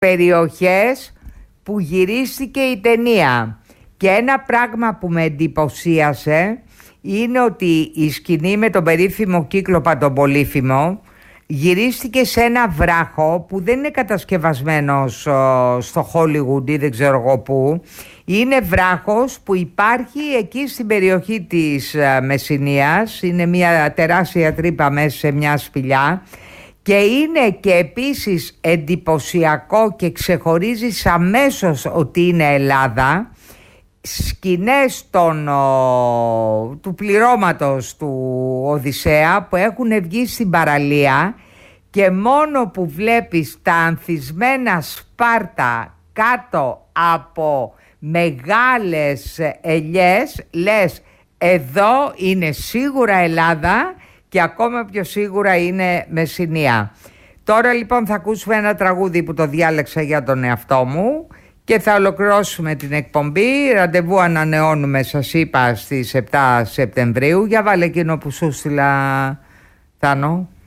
περιοχές που γυρίστηκε η ταινία. Και ένα πράγμα που με εντυπωσίασε είναι ότι η σκηνή με τον περίφημο Κύκλοπα τον Πολύφημο γυρίστηκε σε ένα βράχο που δεν είναι κατασκευασμένος στο Hollywood ή δεν ξέρω εγώ πού. Είναι βράχος που υπάρχει εκεί στην περιοχή της Μεσσηνίας. Είναι μια τεράστια τρύπα μέσα σε μια σπηλιά. Και είναι και επίσης εντυπωσιακό και ξεχωρίζει αμέσως ότι είναι Ελλάδα. Σκηνές του πληρώματος του Οδυσσέα που έχουν βγει στην παραλία και μόνο που βλέπεις τα ανθισμένα Σπάρτα κάτω από μεγάλες ελιές λες εδώ είναι σίγουρα Ελλάδα και ακόμα πιο σίγουρα είναι Μεσσηνία. Τώρα λοιπόν θα ακούσουμε ένα τραγούδι που το διάλεξα για τον εαυτό μου και θα ολοκληρώσουμε την εκπομπή. Ραντεβού ανανεώνουμε, σας είπα, στις 7 Σεπτεμβρίου. Για βάλε εκείνο που σου στείλα, Θάνο.